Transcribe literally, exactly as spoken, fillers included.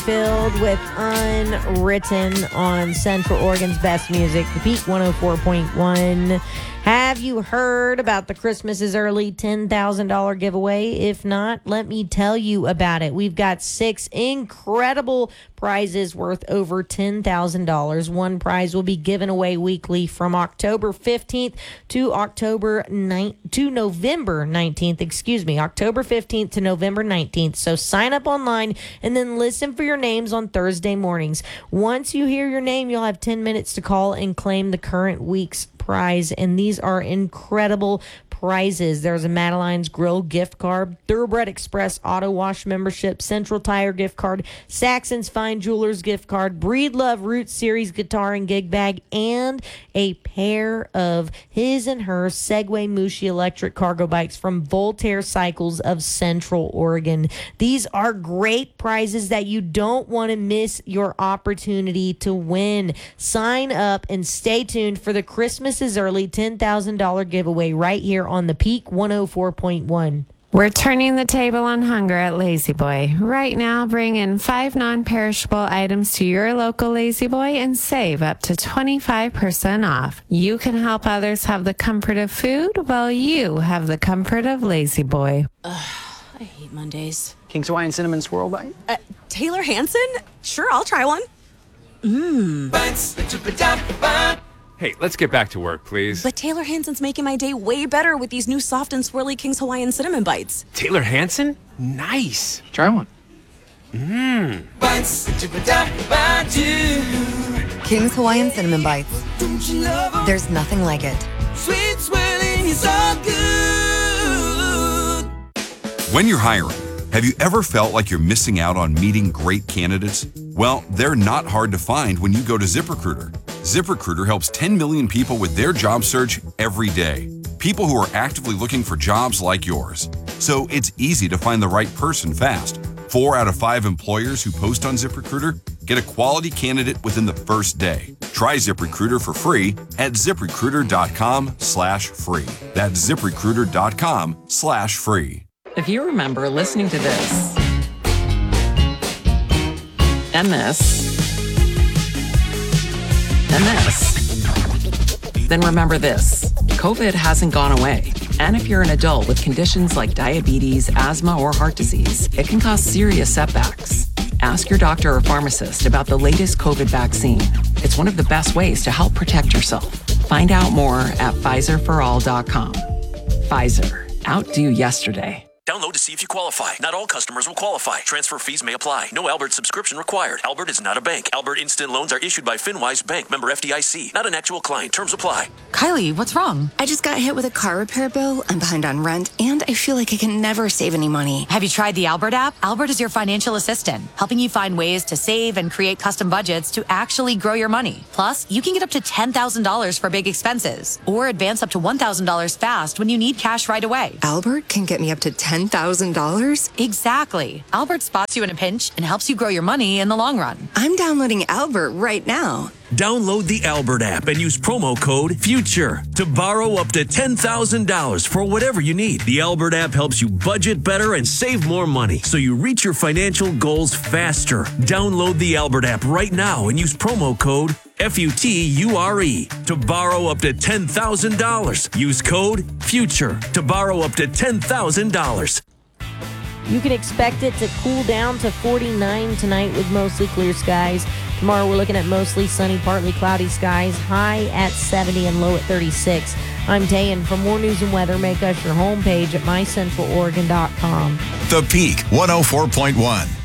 Filled with Unwritten on Central Oregon's best music, the Peak one oh four point one. Have you heard about the Christmas is Early ten thousand dollars giveaway? If not, let me tell you about it. We've got six incredible prizes worth over ten thousand dollars. One prize will be given away weekly from October fifteenth to October ninth to November nineteenth, excuse me, October fifteenth to November nineteenth. So sign up online and then listen for your names on Thursday mornings. Once you hear your name, you'll have ten minutes to call and claim the current week's prize, and these are incredible prizes. There's a Madeline's Grill gift card, Thoroughbred Express Auto Wash membership, Central Tire gift card, Saxon's Fine Jewelers gift card, Breedlove Roots Series guitar and gig bag, and a pair of his and her Segway Mushi electric cargo bikes from Voltaire Cycles of Central Oregon. These are great prizes that you don't want to miss your opportunity to win. Sign up and stay tuned for the Christmas is Early ten thousand dollars giveaway right here on the Peak one oh four point one. We're turning the table on hunger at Lazy Boy. Right now, bring in five non-perishable items to your local Lazy Boy and save up to twenty-five percent off. You can help others have the comfort of food while you have the comfort of Lazy Boy. Ugh, I hate Mondays. King's Hawaiian Cinnamon Swirl Bite? Uh, Taylor Hansen? Sure, I'll try one. Mmm. Hey, let's get back to work, please. But Taylor Hansen's making my day way better with these new soft and swirly King's Hawaiian Cinnamon Bites. Taylor Hansen? Nice. Try one. Mmm. King's Hawaiian Cinnamon Bites. There's nothing like it. Sweet swirling is all good. When you're hiring, have you ever felt like you're missing out on meeting great candidates? Well, they're not hard to find when you go to ZipRecruiter. ZipRecruiter helps ten million people with their job search every day. People who are actively looking for jobs like yours. So it's easy to find the right person fast. Four out of five employers who post on ZipRecruiter get a quality candidate within the first day. Try ZipRecruiter for free at ZipRecruiter.com slash free. That's ZipRecruiter.com slash free. If you remember listening to this and this and this, then remember this. COVID hasn't gone away. And if you're an adult with conditions like diabetes, asthma, or heart disease, it can cause serious setbacks. Ask your doctor or pharmacist about the latest COVID vaccine. It's one of the best ways to help protect yourself. Find out more at Pfizer for all dot com. Pfizer. Outdo yesterday. Download to see if you qualify. Not all customers will qualify. Transfer fees may apply. No Albert subscription required. Albert is not a bank. Albert Instant Loans are issued by FinWise Bank, member F D I C. Not an actual client. Terms apply. Kylie, what's wrong? I just got hit with a car repair bill. I'm behind on rent, and I feel like I can never save any money. Have you tried the Albert app? Albert is your financial assistant, helping you find ways to save and create custom budgets to actually grow your money. Plus, you can get up to ten thousand dollars for big expenses, or advance up to one thousand dollars fast when you need cash right away. Albert can get me up to ten thousand dollars? Exactly. Albert spots you in a pinch and helps you grow your money in the long run. I'm downloading Albert right now. Download the Albert app and use promo code FUTURE to borrow up to ten thousand dollars for whatever you need. The Albert app helps you budget better and save more money so you reach your financial goals faster. Download the Albert app right now and use promo code F U T U R E to borrow up to ten thousand dollars. Use code FUTURE to borrow up to ten thousand dollars. You can expect it to cool down to forty-nine tonight with mostly clear skies. Tomorrow we're looking at mostly sunny, partly cloudy skies, high at seventy and low at thirty-six. I'm Tayan. For more news and weather, make us your homepage at my central oregon dot com. The Peak one oh four point one.